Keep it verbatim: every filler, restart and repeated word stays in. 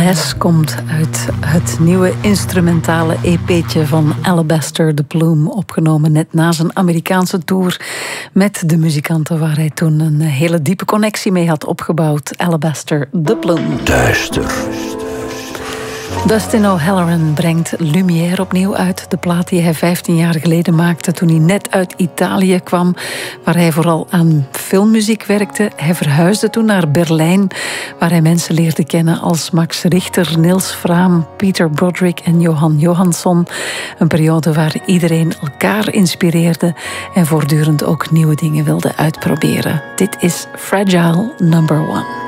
Bless komt uit het nieuwe instrumentale E P'tje van Alabaster the Plume, opgenomen net na zijn Amerikaanse tour met de muzikanten waar hij toen een hele diepe connectie mee had opgebouwd. Alabaster the Plume. Duister. Dustin O'Halloran brengt Lumière opnieuw uit. De plaat die hij vijftien jaar geleden maakte toen hij net uit Italië kwam, waar hij vooral aan filmmuziek werkte. Hij verhuisde toen naar Berlijn, waar hij mensen leerde kennen als Max Richter, Niels Fraam, Peter Broderick en Johan Johansson. Een periode waar iedereen elkaar inspireerde en voortdurend ook nieuwe dingen wilde uitproberen. Dit is Fragile Number One.